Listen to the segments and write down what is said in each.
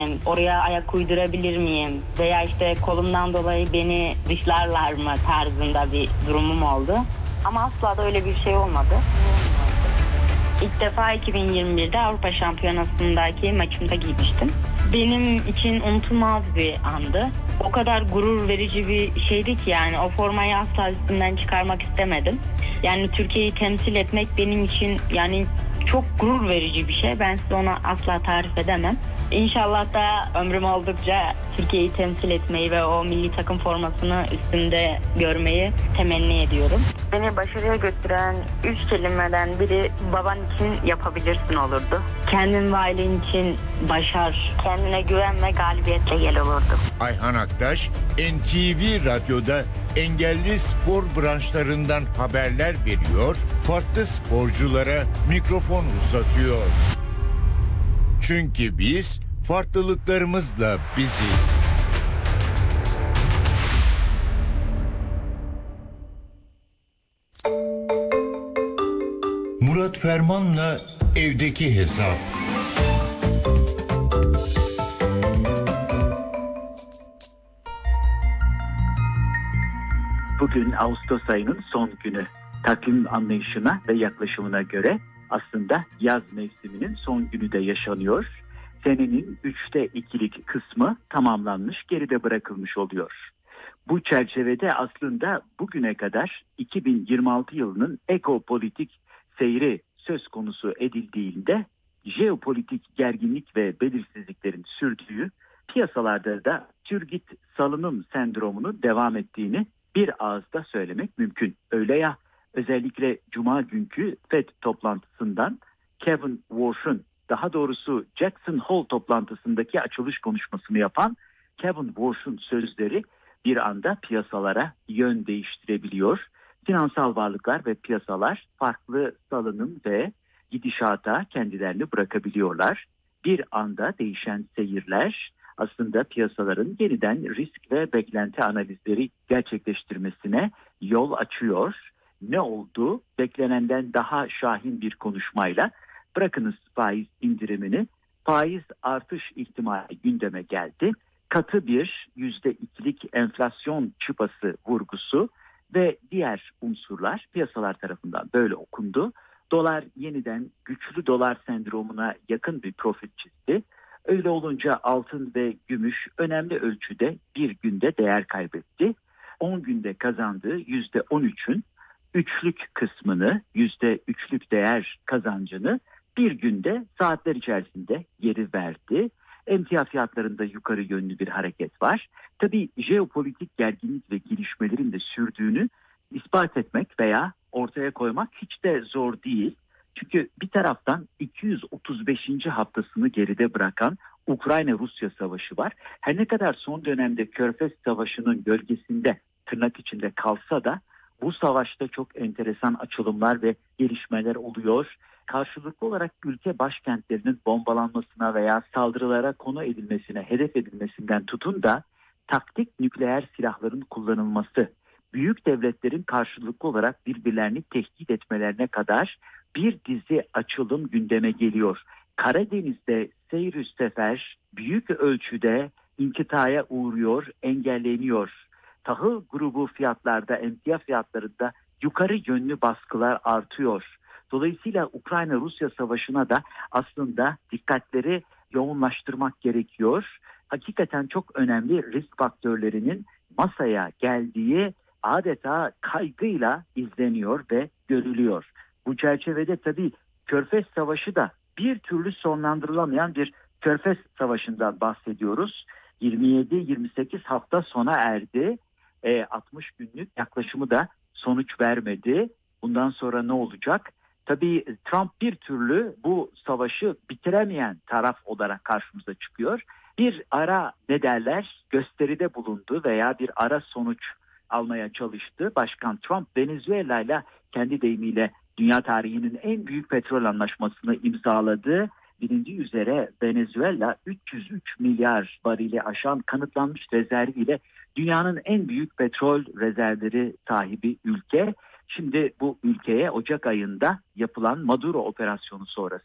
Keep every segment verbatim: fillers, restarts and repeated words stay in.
Oraya ayak uydurabilir miyim? Veya işte kolumdan dolayı beni dışlarlar mı tarzında bir durumum oldu. Ama asla da öyle bir şey olmadı. İlk defa iki bin yirmi birde Avrupa Şampiyonası'ndaki maçımda giymiştim. Benim için unutulmaz bir andı. O kadar gurur verici bir şeydi ki yani o formayı asla üstümden çıkarmak istemedim. Yani Türkiye'yi temsil etmek benim için yani çok gurur verici bir şey. Ben size onu asla tarif edemem. İnşallah da ömrüm oldukça Türkiye'yi temsil etmeyi ve o milli takım formasını üstümde görmeyi temenni ediyorum. Beni başarıya götüren üç kelimeden biri baban için yapabilirsin olurdu. Kendin ve ailen için başar, kendine güven ve galibiyetle gel olurdu. Ayhan Aktaş, N T V Radyo'da engelli spor branşlarından haberler veriyor, farklı sporculara mikrofon uzatıyor. Çünkü biz farklılıklarımızla biziz. Murat Ferman'la evdeki hesap. Bugün Ağustos ayının son günü. Takvim anlayışına ve yaklaşımına göre aslında yaz mevsiminin son günü de yaşanıyor. Senenin üçte ikilik kısmı tamamlanmış, geride bırakılmış oluyor. Bu çerçevede aslında bugüne kadar iki bin yirmi altı yılının ekopolitik seyri söz konusu edildiğinde jeopolitik gerginlik ve belirsizliklerin sürdüğü, piyasalarda da Türgit salınım sendromunun devam ettiğini bir ağızda söylemek mümkün. Öyle ya, özellikle Cuma günkü Fed toplantısından Kevin Warsh'un, daha doğrusu Jackson Hole toplantısındaki açılış konuşmasını yapan Kevin Warsh'un sözleri bir anda piyasalara yön değiştirebiliyor. Finansal varlıklar ve piyasalar farklı salınım ve gidişata kendilerini bırakabiliyorlar. Bir anda değişen seyirler aslında piyasaların yeniden risk ve beklenti analizleri gerçekleştirmesine yol açıyor. Ne oldu? Beklenenden daha şahin bir konuşmayla bırakınız faiz indirimini, faiz artış ihtimali gündeme geldi. Katı bir yüzde ikilik enflasyon çıpası vurgusu ve diğer unsurlar piyasalar tarafından böyle okundu. Dolar yeniden güçlü dolar sendromuna yakın bir profil çizdi. Öyle olunca altın ve gümüş önemli ölçüde bir günde değer kaybetti. on günde kazandığı yüzde on üçün üçlük kısmını, yüzde üçlük değer kazancını bir günde saatler içerisinde geri verdi. Emtia fiyatlarında yukarı yönlü bir hareket var. Tabii jeopolitik gerginlik ve gelişmelerin de sürdüğünü ispat etmek veya ortaya koymak hiç de zor değil. Çünkü bir taraftan iki yüz otuz beşinci haftasını geride bırakan Ukrayna-Rusya savaşı var. Her ne kadar son dönemde Körfez Savaşı'nın gölgesinde tırnak içinde kalsa da bu savaşta çok enteresan açılımlar ve gelişmeler oluyor. Karşılıklı olarak ülke başkentlerinin bombalanmasına veya saldırılara konu edilmesine, hedef edilmesinden tutun da taktik nükleer silahların kullanılması, büyük devletlerin karşılıklı olarak birbirlerini tehdit etmelerine kadar bir dizi açılım gündeme geliyor. Karadeniz'de seyr-ü sefer büyük ölçüde inkıtaya uğruyor, engelleniyor. Tahıl grubu fiyatlarda, emtia fiyatlarında yukarı yönlü baskılar artıyor. Dolayısıyla Ukrayna-Rusya savaşına da aslında dikkatleri yoğunlaştırmak gerekiyor. Hakikaten çok önemli risk faktörlerinin masaya geldiği adeta kaygıyla izleniyor ve görülüyor. Bu çerçevede tabii Körfez Savaşı da bir türlü sonlandırılamayan bir Körfez Savaşı'ndan bahsediyoruz. yirmi yedi yirmi sekiz hafta sona erdi. E, altmış günlük yaklaşımı da sonuç vermedi. Bundan sonra ne olacak? Tabii Trump bir türlü bu savaşı bitiremeyen taraf olarak karşımıza çıkıyor. Bir ara ne derler gösteride bulundu veya bir ara sonuç almaya çalıştı. Başkan Trump Venezuela ile kendi deyimiyle dünya tarihinin en büyük petrol anlaşmasını imzaladı. Bilindiği üzere Venezuela üç yüz üç milyar varili aşan kanıtlanmış rezerviyle dünyanın en büyük petrol rezervleri sahibi ülke. Şimdi bu ülkeye Ocak ayında yapılan Maduro operasyonu sonrası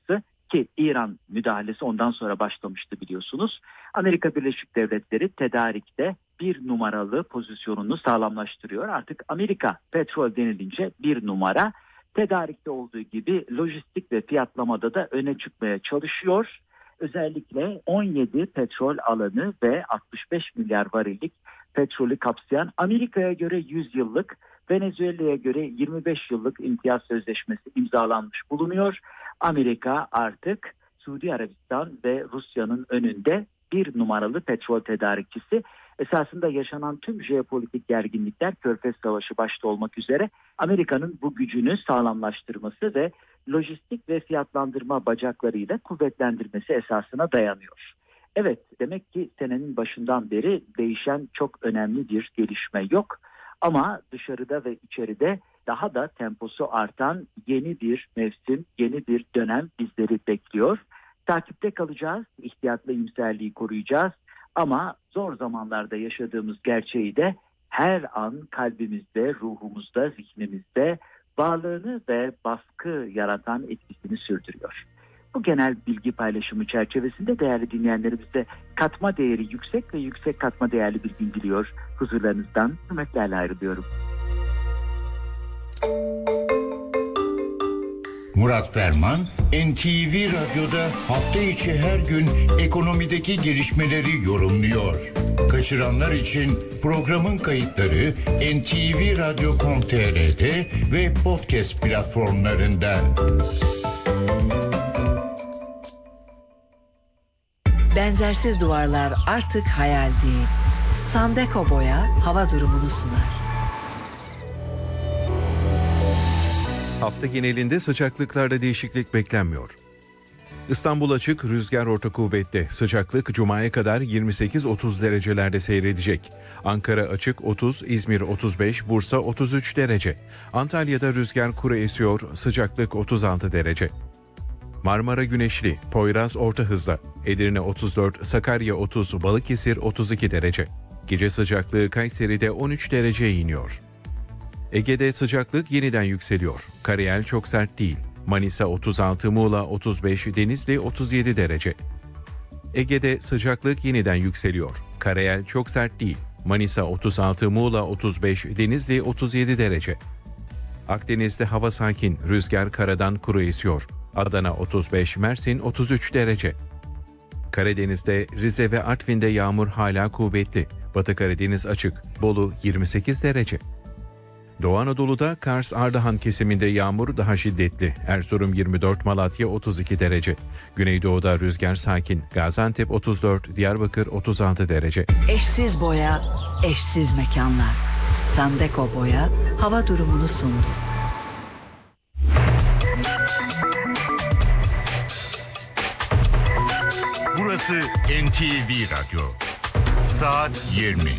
ki İran müdahalesi ondan sonra başlamıştı biliyorsunuz. Amerika Birleşik Devletleri tedarikte bir numaralı pozisyonunu sağlamlaştırıyor. Artık Amerika petrol denilince bir numara, tedarikte olduğu gibi lojistik ve fiyatlamada da öne çıkmaya çalışıyor. Özellikle on yedi petrol alanı ve altmış beş milyar varillik petrolü kapsayan Amerika'ya göre yüz yıllık, Venezuela'ya göre yirmi beş yıllık imtiyaz sözleşmesi imzalanmış bulunuyor. Amerika artık Suudi Arabistan ve Rusya'nın önünde bir numaralı petrol tedarikçisi. Esasında yaşanan tüm jeopolitik gerginlikler, Körfez Savaşı başta olmak üzere Amerika'nın bu gücünü sağlamlaştırması ve lojistik ve fiyatlandırma bacaklarıyla kuvvetlendirmesi esasına dayanıyor. Evet, demek ki senenin başından beri değişen çok önemli bir gelişme yok. Ama dışarıda ve içeride daha da temposu artan yeni bir mevsim, yeni bir dönem bizleri bekliyor. Takipte kalacağız, ihtiyatlı iyimserliği koruyacağız. Ama zor zamanlarda yaşadığımız gerçeği de her an kalbimizde, ruhumuzda, zihnimizde varlığını ve baskı yaratan etkisini sürdürüyor. Bu genel bilgi paylaşımı çerçevesinde değerli dinleyenlerimize katma değeri yüksek ve yüksek katma değerli bir bilgi diliyor. Huzurlarınızdan hürmetlerle ayrılıyorum. Murat Ferman, N T V Radyo'da hafta içi her gün ekonomideki gelişmeleri yorumluyor. Kaçıranlar için programın kayıtları en te ve radyo nokta com nokta te r'de ve podcast platformlarında. Benzersiz duvarlar artık hayal değil. Sandeko Boya hava durumunu sunar. Hafta genelinde sıcaklıklarda değişiklik beklenmiyor. İstanbul açık, rüzgar orta kuvvetli. Sıcaklık Cuma'ya kadar yirmi sekiz otuz derecelerde seyredecek. Ankara açık otuz, İzmir otuz beş, Bursa otuz üç derece. Antalya'da rüzgar kuru esiyor, sıcaklık otuz altı derece. Marmara güneşli, Poyraz orta hızla. Edirne otuz dört, Sakarya otuz, Balıkesir otuz iki derece. Gece sıcaklığı Kayseri'de on üç dereceye iniyor. Ege'de sıcaklık yeniden yükseliyor. Karayel çok sert değil. Manisa otuz altı, Muğla otuz beş, Denizli otuz yedi derece. Ege'de sıcaklık yeniden yükseliyor. Karayel çok sert değil. Manisa otuz altı, Muğla otuz beş, Denizli otuz yedi derece. Akdeniz'de hava sakin, rüzgar karadan kuru esiyor. Adana otuz beş, Mersin otuz üç derece. Karadeniz'de, Rize ve Artvin'de yağmur hala kuvvetli. Batı Karadeniz açık, Bolu yirmi sekiz derece. Doğu Anadolu'da Kars Ardahan kesiminde yağmur daha şiddetli. Erzurum yirmi dört, Malatya otuz iki derece. Güneydoğu'da rüzgar sakin. Gaziantep otuz dört, Diyarbakır otuz altı derece. Eşsiz boya, eşsiz mekanlar. Sandeko Boya hava durumunu sundu. Burası N T V Radyo. Saat yirmi.